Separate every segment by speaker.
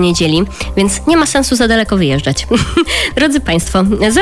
Speaker 1: niedzieli, więc nie ma sensu za daleko wyjeżdżać. Drodzy Państwo,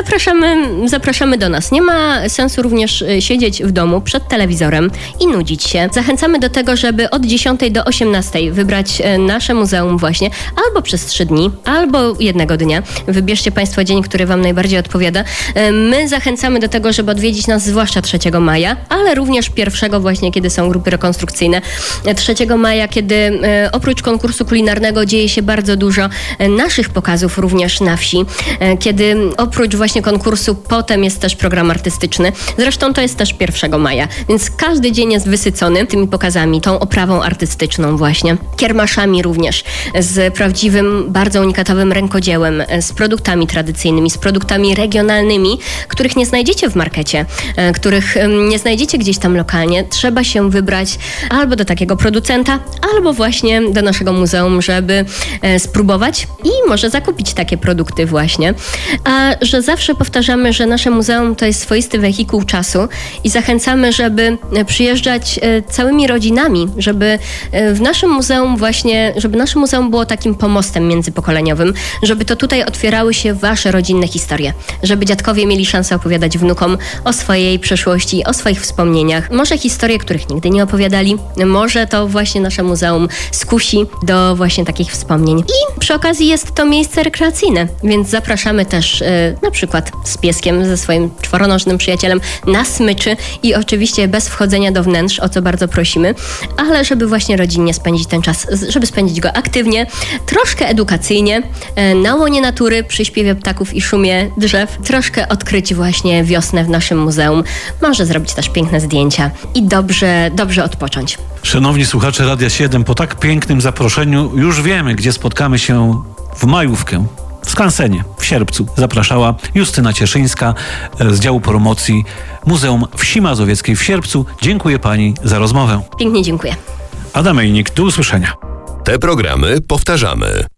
Speaker 1: zapraszamy do nas. Nie ma sensu również siedzieć w domu przed telewizorem i nudzić się. Zachęcamy do tego, żeby od 10 do 18 wybrać nasze muzeum właśnie albo przez 3 dni, albo jednego dnia. Wybierzcie Państwo dzień, który Wam najbardziej odpowiada. My zachęcamy do tego, żeby odwiedzić nas zwłaszcza 3 maja, ale również 1 właśnie, kiedy są grupy rekonstrukcyjne. 3 maja, kiedy oprócz konkursu kulinarnego dzieje się bardzo dużo naszych pokazów również na wsi, kiedy oprócz właśnie konkursu potem jest też program artystyczny. Zresztą to jest też 1 maja, więc każdy dzień jest wysycony tymi pokazami, tą oprawą artystyczną właśnie. Kiermaszami również, z prawdziwym, bardzo unikatowym rękodziełem, z produktami tradycyjnymi, z produktami regionalnymi, których nie znajdziecie w markecie, których nie znajdziecie gdzieś tam lokalnie. Trzeba się wybrać albo do takiego producenta, albo właśnie do naszego muzeum, żeby spróbować i może zakupić takie produkty właśnie. A że zawsze powtarzamy, że nasze muzeum to jest swoisty wehikuł czasu i zachęcamy, żeby przyjeżdżać całymi rodzinami, żeby w naszym muzeum właśnie, żeby nasze muzeum było takim pomostem międzypokoleniowym, żeby to tutaj otwierały się wasze rodzinne historie, żeby dziadkowie mieli szansę opowiadać wnukom o swojej przeszłości, o swoich wspomnieniach, może historie, których nigdy nie opowiadali, może to właśnie nasze muzeum skusi do właśnie takich wspomnień. I przy okazji jest to miejsce rekreacyjne, więc zapraszamy też na przykład z pieskiem, ze swoim czworonożnym przyjacielem na smyczy i oczywiście bez wchodzenia do wnętrz, o co bardzo prosimy, ale żeby właśnie rodzinnie spędzić ten czas, żeby spędzić go aktywnie, troszkę edukacyjnie, na łonie natury, przy śpiewie ptaków i szumie drzew, troszkę odkryć właśnie wiosnę w naszym muzeum, może zrobić też piękne zdjęcia i dobrze odpocząć.
Speaker 2: Szanowni słuchacze Radia 7, po tak pięknym zaproszeniu już wiemy, gdzie spotkamy się w majówkę. W Skansenie, w Sierpcu. Zapraszała Justyna Cieszyńska z działu promocji Muzeum Wsi Mazowieckiej w Sierpcu. Dziękuję Pani za rozmowę.
Speaker 1: Pięknie dziękuję.
Speaker 2: Adam Ejnik, do usłyszenia.
Speaker 3: Te programy powtarzamy.